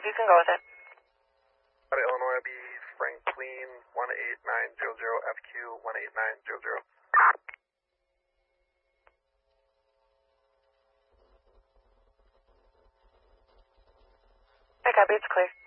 you can go with it. Illinois, be Franklin 18900, FQ 18900. I copy, it's clear.